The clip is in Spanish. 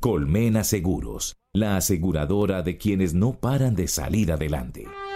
Colmena Seguros, la aseguradora de quienes no paran de salir adelante.